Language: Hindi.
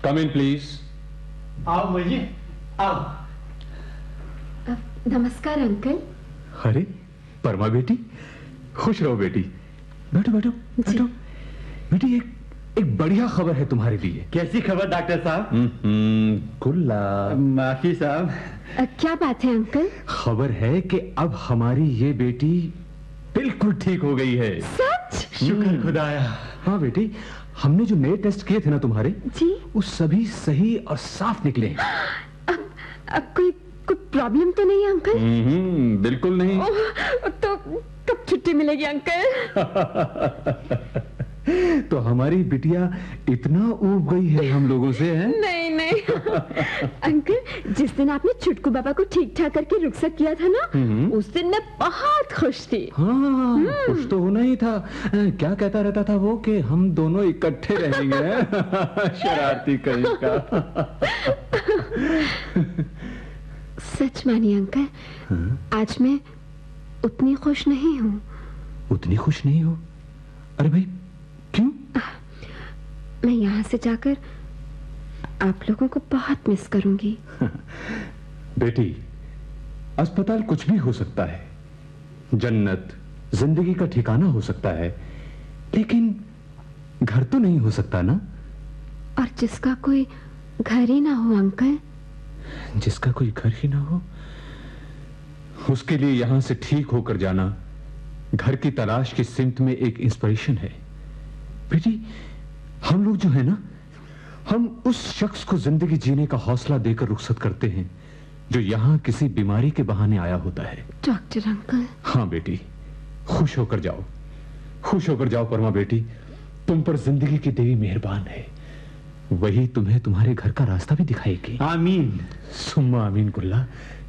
Come in please. आओ मुझे, आओ। नमस्कार अंकल। अरे परमा बेटी, खुश रहो बेटी। बैठो बैठो बैठो। बेटी एक बढ़िया खबर है तुम्हारे लिए। कैसी खबर डॉक्टर साहब? गुल्ला। माफी साहब। क्या बात है अंकल? खबर है कि अब हमारी ये बेटी बिल्कुल ठीक हो गई है। सच? शुक्र खुदाया। हाँ बेटी, हमने जो नए टेस्ट किए थे ना तुम्हारे जी, वो सभी सही और साफ निकले। अब कोई प्रॉब्लम तो नहीं अंकल? बिल्कुल नहीं। तो कब छुट्टी मिलेगी अंकल? तो हमारी बिटिया इतना ऊब गई है हम लोगों से, है? नहीं नहीं अंकल, जिस दिन आपने छुटकू बाबा को ठीक ठाक करके रुखसत किया था ना, उस दिन मैं बहुत खुश थी। हाँ, खुश तो होना ही था। क्या कहता रहता था वो कि हम दोनों इकट्ठे रहेंगे। शरारती कहीं का। सच मानिए अंकल, आज मैं उतनी खुश नहीं हूँ। उतनी खुश नहीं हो? अरे भाई क्यों? मैं यहाँ से जाकर आप लोगों को बहुत मिस करूंगी। बेटी, अस्पताल कुछ भी हो सकता है, जन्नत जिंदगी का ठिकाना हो सकता है, लेकिन घर तो नहीं हो सकता ना। और जिसका कोई घर ही ना हो अंकल। जिसका कोई घर ही ना हो, उसके लिए यहां से ठीक होकर जाना घर की तलाश की सिमत में एक इंस्पिरेशन है। बेटी, हम लोग जो है ना, हम उस शख्स को जिंदगी जीने का हौसला देकर रुखसत करते हैं जो यहां किसी बीमारी के बहाने आया होता है। Doctor uncle. हाँ बेटी, खुश होकर जाओ, खुश होकर जाओ परमा बेटी। तुम पर जिंदगी की देवी मेहरबान है, वही तुम्हें तुम्हारे घर का रास्ता भी दिखाएगी। आमीन। सुम्मा आमीन गुल्ला।